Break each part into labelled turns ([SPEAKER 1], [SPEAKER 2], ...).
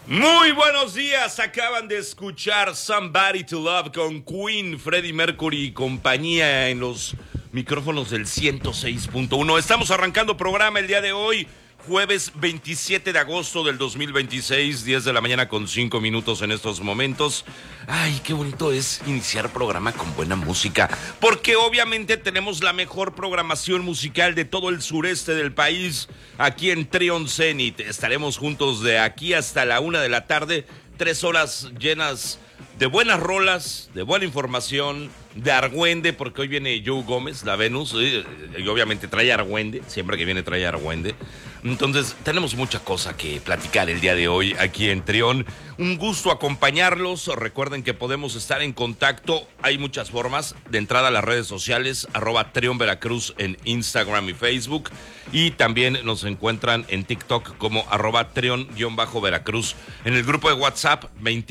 [SPEAKER 1] Muy buenos días, acaban de escuchar Somebody to Love con Queen, Freddie Mercury y compañía en los micrófonos del 106.1. Estamos arrancando programa el día de hoy, jueves 27 de agosto del 2026, 10 de la mañana con 5 minutos en estos momentos. Ay, qué bonito es iniciar programa con buena música, porque obviamente tenemos la mejor programación musical de todo el sureste del país, aquí en Trion Zenith. Estaremos juntos de aquí hasta la 1 de la tarde, 3 horas llenas de buenas rolas, de buena información, de argüende, porque hoy viene Joe Gómez, la Venus, y obviamente trae argüende, siempre que viene trae argüende. Entonces, tenemos mucha cosa que platicar el día de hoy aquí en Trión. Un gusto acompañarlos. Recuerden que podemos estar en contacto. Hay muchas formas. De entrada a las redes sociales, @Trión Veracruz en Instagram y Facebook. Y también nos encuentran en TikTok como @Trión_Veracruz. En el grupo de WhatsApp,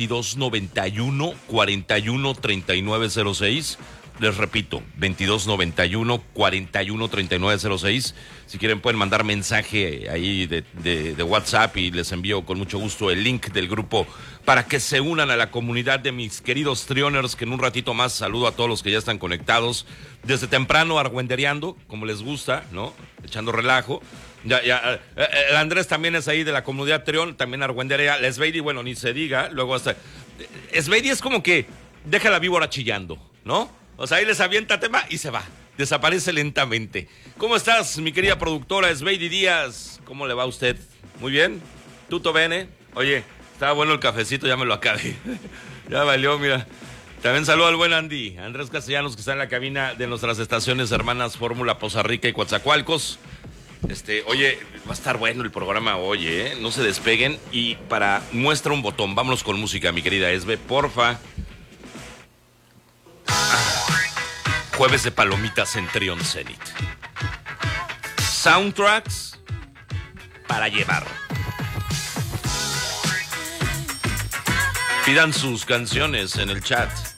[SPEAKER 1] 2291 41 3906. Les repito, 2291 41 3906. Si quieren pueden mandar mensaje ahí de WhatsApp y les envío con mucho gusto el link del grupo para que se unan a la comunidad de mis queridos Trioners, que en un ratito más saludo a todos los que ya están conectados desde temprano argüendereando, como les gusta, ¿no? Echando relajo. El Andrés también es ahí de la comunidad Trión, también argüenderea. La Sveidi, bueno, ni se diga. Luego hasta Sveidi es como que deja la víbora chillando, ¿no? O sea, ahí les avienta tema y se va. Desaparece lentamente. ¿Cómo estás, mi querida productora Sveidi Díaz? ¿Cómo le va a usted? ¿Muy bien? ¿Tutto bene? Oye, estaba bueno el cafecito, ya me lo acabé. Ya valió, mira. También saludo al buen Andy, Andrés Castellanos, que está en la cabina de nuestras estaciones hermanas Fórmula, Poza Rica y Coatzacoalcos. Oye, va a estar bueno el programa hoy, ¿eh? No se despeguen. Y para muestra un botón, vámonos con música, mi querida Esbe, porfa. Jueves de palomitas en Trion Zenith. Soundtracks para llevar. Pidan sus canciones en el chat.